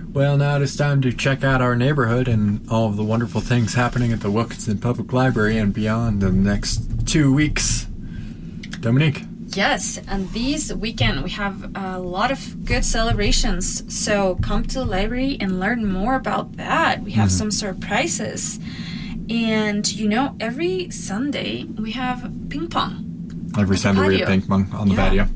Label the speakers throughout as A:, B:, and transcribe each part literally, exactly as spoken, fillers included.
A: Well, now it is time to check out our neighborhood and all of the wonderful things happening at the Wilkinson Public Library and beyond the next two weeks. Dominique.
B: Yes, and this weekend we have a lot of good celebrations. So come to the library and learn more about that. We have mm-hmm. some surprises. And, you know, every Sunday we have ping pong.
A: Every Sunday we have ping pong on the
B: yeah.
A: patio.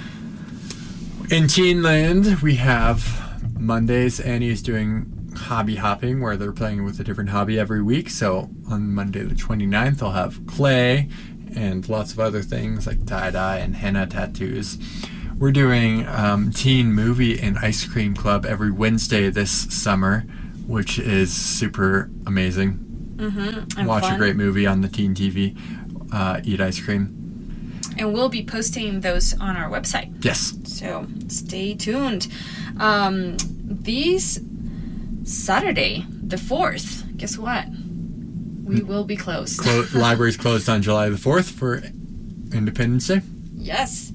A: In Teenland, we have Mondays. Annie is doing hobby hopping, where they're playing with a different hobby every week. So on Monday the twenty-ninth, they'll have clay and lots of other things like tie-dye and henna tattoos. We're doing um, Teen Movie and Ice Cream Club every Wednesday this summer, which is super amazing.
B: Mm-hmm.
A: Watch
B: fun.
A: a great movie on the teen T V, uh, eat ice cream.
B: And we'll be posting those on our website.
A: Yes.
B: So stay tuned. Um, this Saturday, the fourth, guess what? We will be closed.
A: Clo- library's closed on July the fourth for Independence Day.
B: Yes.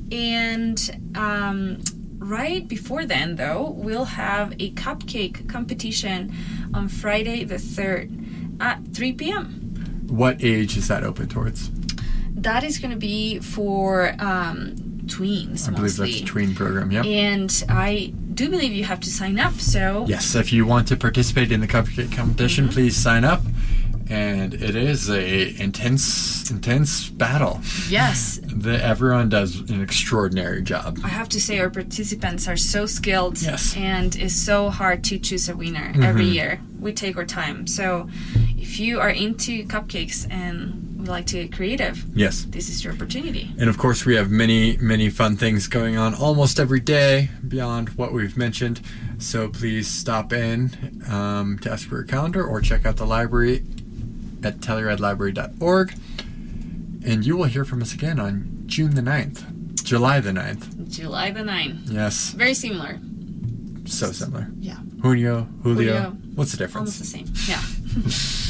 B: And um, right before then, though, we'll have a cupcake competition on Friday the third at three p.m.
A: What age is that open towards?
B: That is going to be for um, tweens,
A: I believe
B: mostly.
A: that's a tween program, yeah.
B: And I do believe you have to sign up, so...
A: Yes, if you want to participate in the cupcake competition, mm-hmm. please sign up. And it is a intense, intense battle.
B: Yes.
A: The, everyone does an extraordinary job.
B: I have to say our participants are so skilled.
A: Yes.
B: And it's so hard to choose a winner mm-hmm. every year. We take our time. So if you are into cupcakes and would like to get creative,
A: yes,
B: this is your opportunity.
A: And of course we have many, many fun things going on almost every day beyond what we've mentioned. So please stop in um, to ask for a calendar or check out the library at telluride library dot org, and you will hear from us again on June the ninth. July the ninth.
B: July the ninth.
A: Yes.
B: Very similar.
A: So similar.
B: Yeah.
A: Junio, Julio.
B: Julio.
A: What's the difference?
B: Almost the same. Yeah.